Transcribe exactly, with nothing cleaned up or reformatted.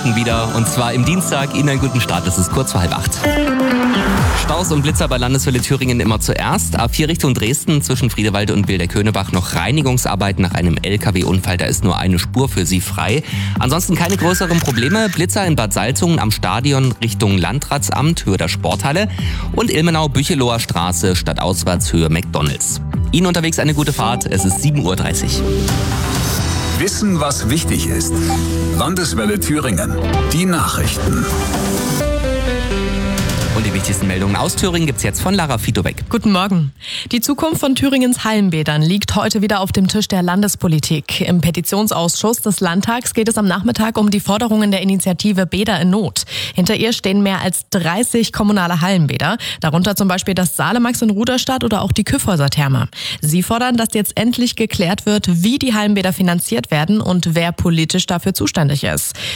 Stunden wieder. Und zwar im Dienstag. Ihnen einen guten Start. Es ist kurz vor halb acht. Staus und Blitzer bei Landeswelle Thüringen immer zuerst. A vier Richtung Dresden zwischen Friedewalde und Wilder-Könebach noch Reinigungsarbeiten nach einem L K W-Unfall. Da ist nur eine Spur für Sie frei. Ansonsten keine größeren Probleme. Blitzer in Bad Salzungen am Stadion Richtung Landratsamt, Höhe der Sporthalle. Und Ilmenau-Bücheloher Straße stadtauswärts Höhe McDonalds. Ihnen unterwegs eine gute Fahrt. Es ist sieben Uhr dreißig. Wissen, was wichtig ist. Landeswelle Thüringen. Die Nachrichten. Und die wichtigsten Meldungen aus Thüringen gibt's jetzt von Lara Fitobeck. Guten Morgen. Die Zukunft von Thüringens Hallenbädern liegt heute wieder auf dem Tisch der Landespolitik. Im Petitionsausschuss des Landtags geht es am Nachmittag um die Forderungen der Initiative Bäder in Not. Hinter ihr stehen mehr als dreißig kommunale Hallenbäder, darunter zum Beispiel das Salemax in Ruderstadt oder auch die Kyffhäuser Therme. Sie fordern, dass jetzt endlich geklärt wird, wie die Hallenbäder finanziert werden und wer politisch dafür zuständig ist.